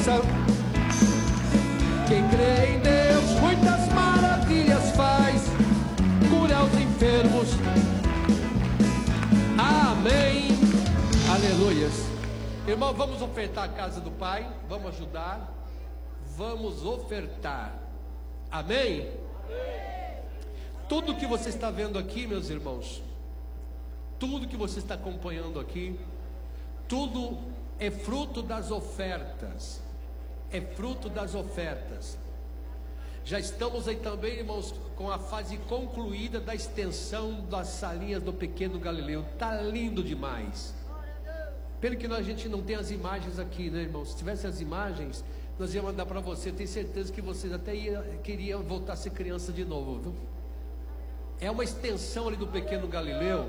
força. Quem crê em Deus muitas maravilhas faz, cura os enfermos. Amém. Aleluias. Irmão, vamos ofertar a casa do Pai. Vamos ajudar. Vamos ofertar. Amém? Tudo que você está vendo aqui, meus irmãos, tudo que você está acompanhando aqui, tudo é fruto das ofertas. É fruto das ofertas. Já estamos aí também, irmãos, com a fase concluída da extensão das salinhas do Pequeno Galileu. Está lindo demais. Pelo que a gente não tem as imagens aqui, né, irmãos? Se tivesse as imagens, nós íamos mandar para você. Eu tenho certeza que vocês até queriam voltar a ser criança de novo, viu? É uma extensão ali do Pequeno Galileu.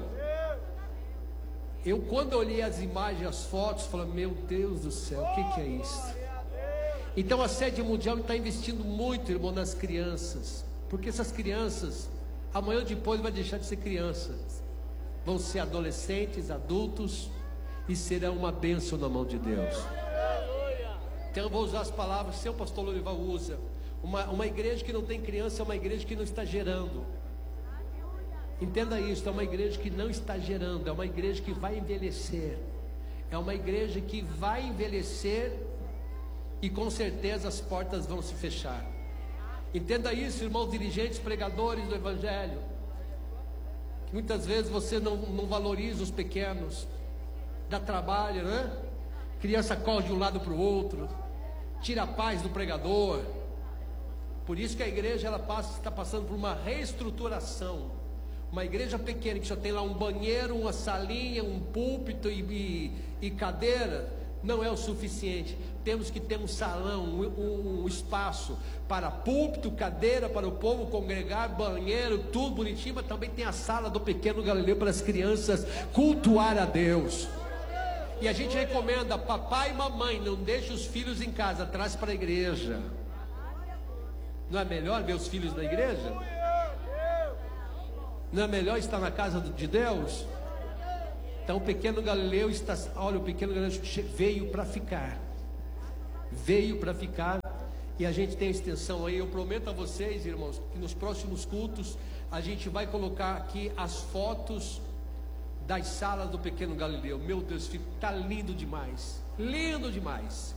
Eu, quando olhei as imagens, as fotos, falei, meu Deus do céu, o que é isso? Então a sede mundial está investindo muito, irmão, nas crianças, porque essas crianças, amanhã ou depois vai deixar de ser crianças, vão ser adolescentes, adultos, e serão uma bênção na mão de Deus. Então eu vou usar as palavras que o seu pastor Lorival usa. Uma igreja que não tem criança é uma igreja que não está gerando. Entenda isso, é uma igreja que não está gerando, é uma igreja que vai envelhecer. É uma igreja que vai envelhecer e com certeza as portas vão se fechar. Entenda isso, irmãos dirigentes, pregadores do Evangelho. Muitas vezes você não valoriza os pequenos, dá trabalho, né? Criança corre de um lado para o outro, tira a paz do pregador. Por isso que a igreja está passando por uma reestruturação. Uma igreja pequena que só tem lá um banheiro, uma salinha, um púlpito e cadeira, não é o suficiente. Temos que ter um salão, um espaço para púlpito, cadeira, para o povo congregar, banheiro, tudo bonitinho, mas também tem a sala do Pequeno Galileu para as crianças cultuar a Deus. E a gente recomenda, papai e mamãe, não deixe os filhos em casa, traz para a igreja. Não é melhor ver os filhos na igreja? Não é melhor estar na casa de Deus? Então o Pequeno Galileu está, olha, o Pequeno Galileu veio para ficar. Veio para ficar. E a gente tem a extensão aí. Eu prometo a vocês, irmãos, que nos próximos cultos a gente vai colocar aqui as fotos das salas do Pequeno Galileu. Meu Deus, está lindo demais. Lindo demais.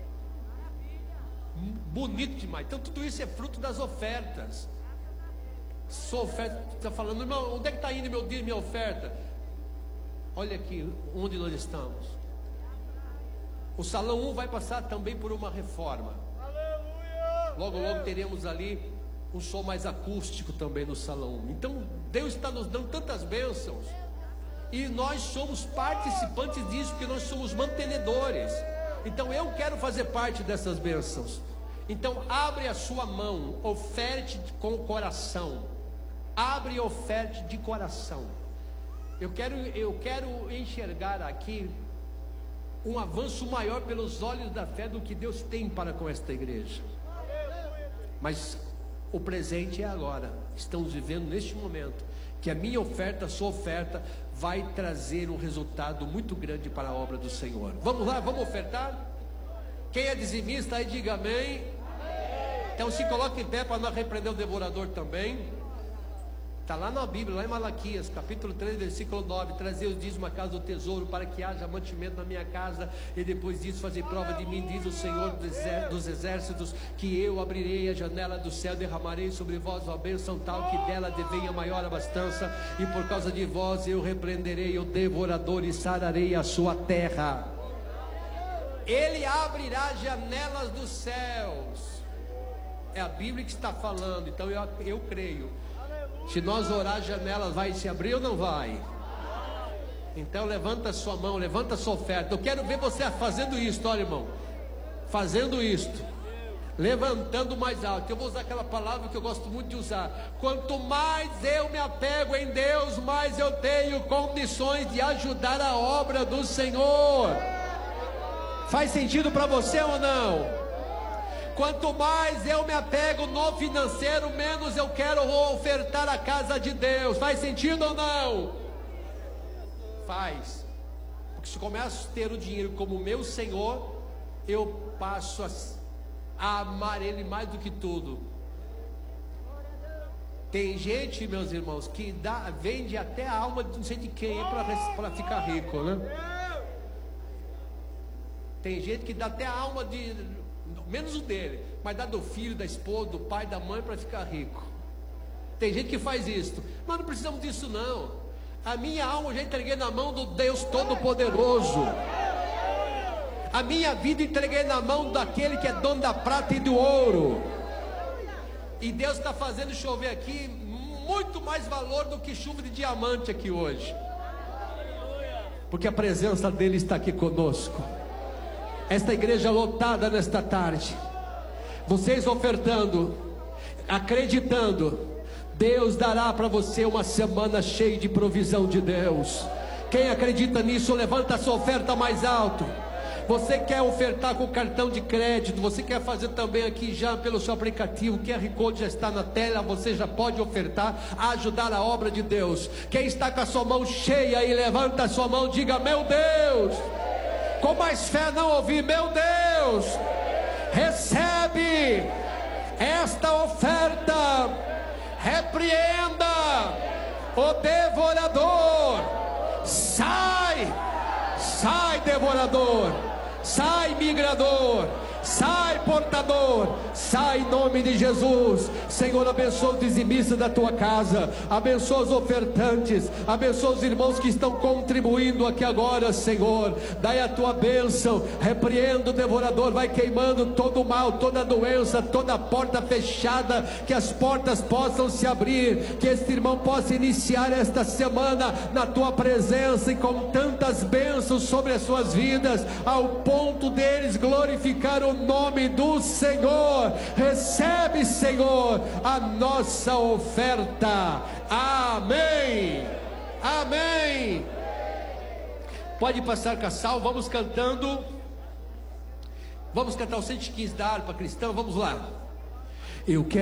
Bonito demais. Então tudo isso é fruto das ofertas. Sua oferta está falando, irmão, onde é que está indo meu dízimo, minha oferta? Olha aqui onde nós estamos. O salão 1 vai passar também por uma reforma. Logo, logo teremos ali um som mais acústico também no salão 1. Então Deus está nos dando tantas bênçãos. E nós somos participantes disso, porque nós somos mantenedores. Então eu quero fazer parte dessas bênçãos. Então abre a sua mão, oferte com o coração. Abre e oferte de coração. Eu quero enxergar aqui um avanço maior pelos olhos da fé do que Deus tem para com esta igreja. Mas o presente é agora. Estamos vivendo neste momento que a minha oferta, a sua oferta vai trazer um resultado muito grande para a obra do Senhor. Vamos lá, vamos ofertar? Quem é dizimista aí diga amém. Então se coloque em pé para não repreender o devorador também. Está lá na Bíblia, lá em Malaquias, capítulo 3, versículo 9. Trazer os dízimos à casa do tesouro, para que haja mantimento na minha casa, e depois disso fazer prova de mim, diz o Senhor dos exércitos, que eu abrirei a janela do céu, derramarei sobre vós uma bênção tal, que dela devenha maior abastança, e por causa de vós eu repreenderei o devorador e sararei a sua terra. Ele abrirá janelas dos céus. É a Bíblia que está falando, então eu creio. Se nós orar, a janela vai se abrir ou não vai? Então levanta a sua mão, levanta a sua oferta. Eu quero ver você fazendo isso, olha, irmão. Fazendo isto, levantando mais alto. Eu vou usar aquela palavra que eu gosto muito de usar. Quanto mais eu me apego em Deus, mais eu tenho condições de ajudar a obra do Senhor. Faz sentido para você ou não? Quanto mais eu me apego no financeiro, menos eu quero ofertar a casa de Deus. Faz sentido ou não? Faz. Porque se começo a ter o dinheiro como meu Senhor, eu passo a amar Ele mais do que tudo. Tem gente, meus irmãos, que vende até a alma de não sei de quem para ficar rico, né? Tem gente que dá até a alma de, menos o dele, mas dá do filho, da esposa, do pai, da mãe para ficar rico. Tem gente que faz isso. Nós não precisamos disso não. A minha alma eu já entreguei na mão do Deus Todo-Poderoso. A minha vida entreguei na mão daquele que é dono da prata e do ouro. E Deus está fazendo chover aqui muito mais valor do que chuva de diamante aqui hoje. Porque a presença dele está aqui conosco. Esta igreja lotada nesta tarde, vocês ofertando, acreditando, Deus dará para você uma semana cheia de provisão de Deus. Quem acredita nisso, levanta a sua oferta mais alto. Você quer ofertar com cartão de crédito, você quer fazer também aqui já pelo seu aplicativo, o QR Code já está na tela, você já pode ofertar, ajudar a obra de Deus. Quem está com a sua mão cheia e levanta a sua mão, diga: meu Deus. Com mais fé não ouvi: meu Deus, recebe esta oferta, repreenda o devorador, sai devorador, sai migrador, sai portador, sai em nome de Jesus. Senhor, abençoa os dizimistas da tua casa, abençoa os ofertantes, abençoa os irmãos que estão contribuindo aqui agora, Senhor. Dai a tua bênção, repreenda o devorador, vai queimando todo o mal, toda a doença, toda a porta fechada, que as portas possam se abrir, que este irmão possa iniciar esta semana na tua presença e com tantas bênçãos sobre as suas vidas, ao ponto deles glorificar o nome do Senhor. Recebe, Senhor, a nossa oferta. Amém. Amém. Pode passar, Cassal. Vamos cantando. Vamos cantar o 115 da harpa cristã. Vamos lá. Eu quero